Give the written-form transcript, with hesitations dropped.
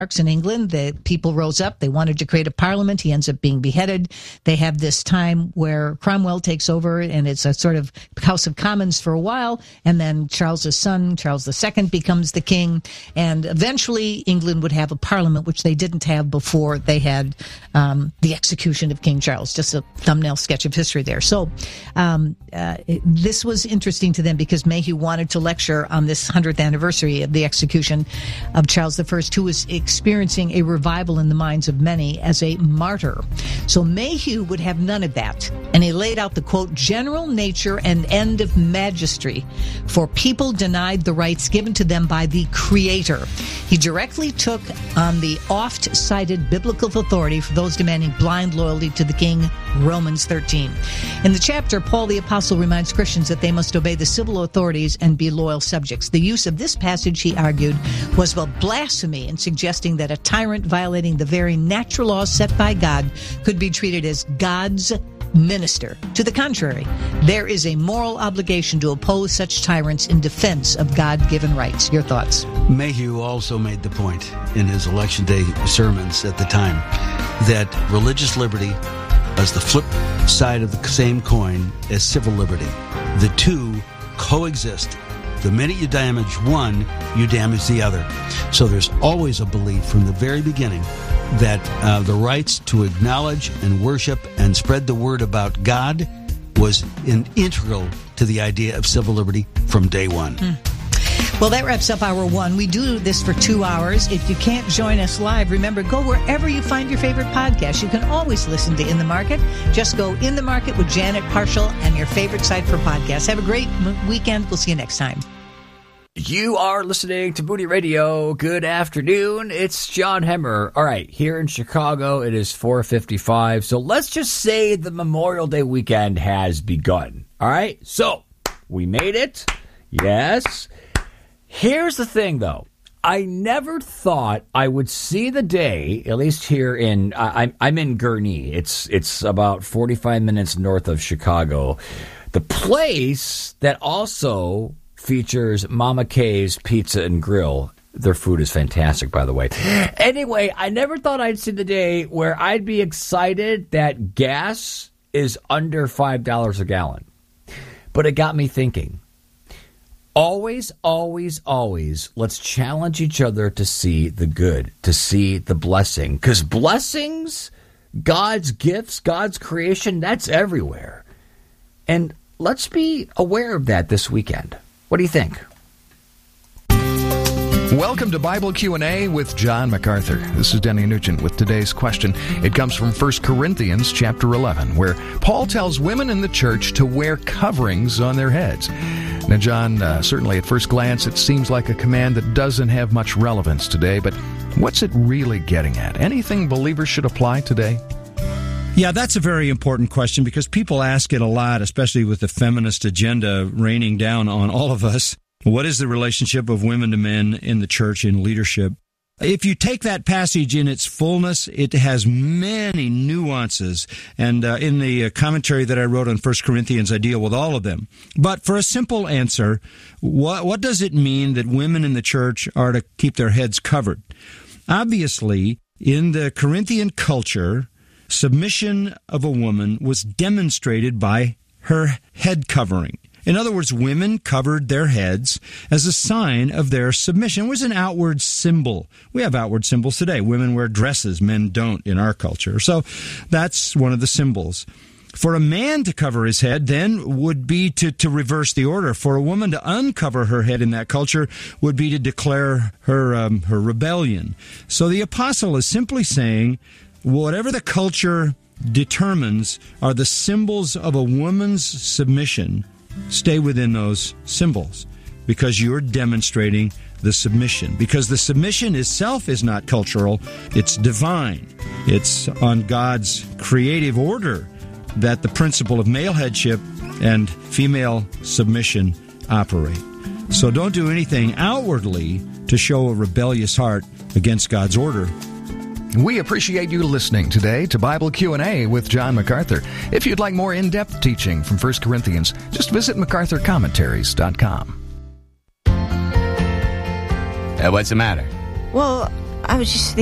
in England. The people rose up. They wanted to create a parliament. He ends up being beheaded. They have this time where Cromwell takes over, and it's a sort of House of Commons for a while, and then Charles's son, Charles II, becomes the king, and eventually England would have a parliament, which they didn't have before they had the execution of King Charles. Just a thumbnail sketch of history there. So this was interesting to them because Mayhew wanted to lecture on this 100th anniversary of the execution of Charles I, who was experiencing a revival in the minds of many as a martyr. So Mayhew would have none of that. And he laid out the, quote, general nature and end of magistracy for people denied the rights given to them by the Creator. He directly took on the oft-cited biblical authority for those demanding blind loyalty to the king, Romans 13. In the chapter, Paul the Apostle reminds Christians that they must obey the civil authorities and be loyal subjects. The use of this passage, he argued, was of blasphemy in suggesting that a tyrant violating the very natural laws set by God could be treated as God's minister. To the contrary, there is a moral obligation to oppose such tyrants in defense of God-given rights. Your thoughts? Mayhew also made the point in his Election Day sermons at the time that religious liberty is the flip side of the same coin as civil liberty. The two coexist. The minute you damage one, you damage the other. So there's always a belief from the very beginning that the rights to acknowledge and worship and spread the word about God was integral to the idea of civil liberty from day one. Well, that wraps up Hour 1. We do this for 2 hours. If you can't join us live, remember, go wherever you find your favorite podcast. You can always listen to In the Market. Just go In the Market with Janet Parshall and your favorite site for podcasts. Have a great weekend. We'll see you next time. You are listening to Moody Radio. Good afternoon. It's John Hemmer. All right, here in Chicago, it is 4:55. So let's just say the Memorial Day weekend has begun. All right, so we made it. Yes. Here's the thing, though. I never thought I would see the day, at least here in, I'm in Gurnee. It's about 45 minutes north of Chicago. The place that also features Mama Kay's Pizza and Grill. Their food is fantastic, by the way. Anyway, I never thought I'd see the day where I'd be excited that gas is under $5 a gallon. But it got me thinking. Always, always, always, let's challenge each other to see the good, to see the blessing. Because blessings, God's gifts, God's creation, that's everywhere. And let's be aware of that this weekend. What do you think? Welcome to Bible Q&A with John MacArthur. This is Denny Nugent with today's question. It comes from 1 Corinthians chapter 11, where Paul tells women in the church to wear coverings on their heads. Now, John, certainly at first glance, it seems like a command that doesn't have much relevance today, but what's it really getting at? Anything believers should apply today? Yeah, that's a very important question because people ask it a lot, especially with the feminist agenda raining down on all of us. What is the relationship of women to men in the church in leadership? If you take that passage in its fullness, it has many nuances. And in the commentary that I wrote on 1 Corinthians, I deal with all of them. But for a simple answer, what does it mean that women in the church are to keep their heads covered? Obviously, in the Corinthian culture, submission of a woman was demonstrated by her head covering. In other words, women covered their heads as a sign of their submission. It was an outward symbol. We have outward symbols today. Women wear dresses, men don't in our culture. So that's one of the symbols. For a man to cover his head then would be to reverse the order. For a woman to uncover her head in that culture would be to declare her rebellion. So the apostle is simply saying, whatever the culture determines are the symbols of a woman's submission, stay within those symbols because you're demonstrating the submission. Because the submission itself is not cultural, it's divine. It's on God's creative order that the principle of male headship and female submission operate. So don't do anything outwardly to show a rebellious heart against God's order. We appreciate you listening today to Bible Q&A with John MacArthur. If you'd like more in-depth teaching from 1 Corinthians, just visit MacArthurCommentaries.com. What's the matter? Well, I was just